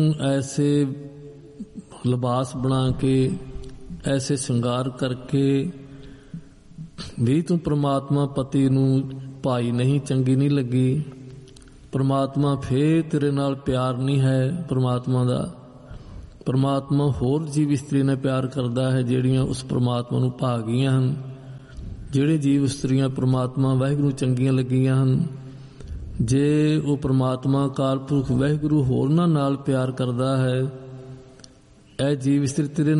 ਐਸੇ ਲਿਬਾਸ ਬਣਾ ਕੇ, ਐਸੇ ਸ਼ਿੰਗਾਰ ਕਰਕੇ ਵੀ ਤੂੰ ਪ੍ਰਮਾਤਮਾ ਪਤੀ ਨੂੰ ਭਾਈ ਨਹੀਂ, ਚੰਗੀ ਨਹੀਂ ਲੱਗੀ, ਪ੍ਰਮਾਤਮਾ ਫੇਰ ਤੇਰੇ ਨਾਲ ਪਿਆਰ ਨਹੀਂ ਹੈ ਪ੍ਰਮਾਤਮਾ ਦਾ। ਪ੍ਰਮਾਤਮਾ ਹੋਰ ਜੀਵ ਇਸਤਰੀ ਨਾਲ ਪਿਆਰ ਕਰਦਾ ਹੈ ਜਿਹੜੀਆਂ ਉਸ ਪ੍ਰਮਾਤਮਾ ਨੂੰ ਭਾ ਗਈਆਂ ਹਨ। ਜਿਹੜੇ ਜੀਵ ਇਸਤਰੀਆਂ ਪ੍ਰਮਾਤਮਾ ਵਾਹਿਗੁਰੂ ਨੂੰ ਚੰਗੀਆਂ ਲੱਗੀਆਂ ਹਨ, ਜੇ ਉਹ ਪ੍ਰਮਾਤਮਾ ਅਕਾਲ ਪੁਰਖ ਵਾਹਿਗੁਰੂ ਹੋਰਨਾਂ ਨਾਲ ਪਿਆਰ ਕਰਦਾ ਹੈ, ਇਹ ਜੀਵ ਇਸਤਰੀ ਤੇਰੇ